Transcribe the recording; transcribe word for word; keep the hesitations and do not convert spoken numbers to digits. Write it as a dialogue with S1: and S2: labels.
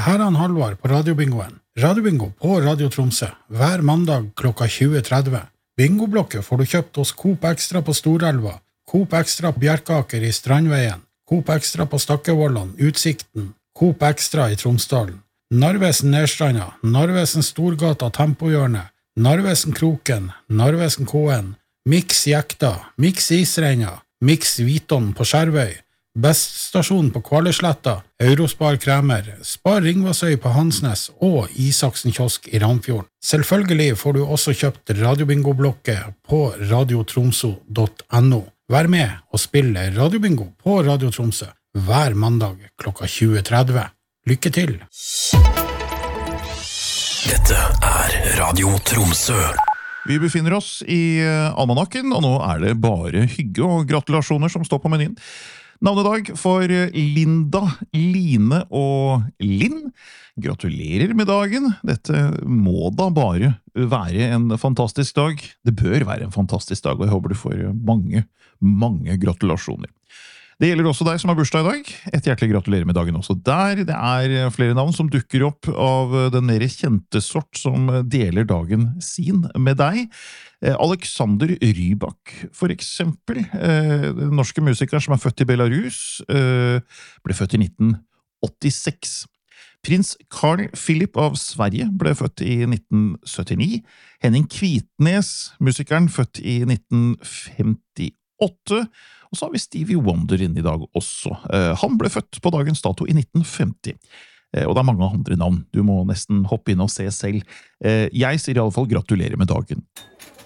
S1: her er han Halvard på Radiobingoen. Radiobingo på Radio Tromsø, hver mandag klokka tjue tretti. Bingoblokket får du kjøpt hos Coop Extra på Storelva, Coop Extra på Bjerkaker i Strandveien, Coop Extra på Stakkevollan, Utsikten, Coop Extra i Tromsdalen, Narvesen Nedstranda, Narvesen Storgata Tempohjørne, Narvesen Kroken, Narvesen K N, Mix Jekta, Mix Isreina, Mix Viton på Skjervøy, Best Stasjon på Kvaløysletta, Eurospar Kremer, Spar Ringvassøy på Hansnes og Isaksen Kiosk i Ramfjorden. Selvfølgelig får du også kjøpt Radiobingo-blokket på radiotromso punktum no. Vær med og spille Radiobingo på Radio Tromsø hver mandag klokka tjue tretti. Lykke til!
S2: Dette er Radio Tromsø.
S3: Vi befinner oss i Almanakken, og nå er det bare hygge og gratulasjoner som står på menyen. Navnedag for Linda, Line og Linn. Gratulerer med dagen. Dette må da bare være en fantastisk dag. Det bør være en fantastisk dag, og jeg håper du får mange, mange gratulasjoner. Det gjelder også deg som har bursdag i dag. Et hjertelig gratulerer med dagen også der. Det er flere navn som dukker opp av den mer kjente sort som deler dagen sin med deg. Alexander Rybak, for eksempel. Den norske musikeren som er født i Belarus, ble født i nitten åttiseks. Prins Carl Philip av Sverige ble født i nitten syttini. Henning Kvitnes, musikeren, født i nitten femtiåtte. Og så har vi Stevie Wonder inn i dag også. Han ble født på dagens dato i nitten femti. Og det er mange andre navn. Du må nesten hoppe inn og se selv. Jeg sier i alle fall gratulerer med dagen.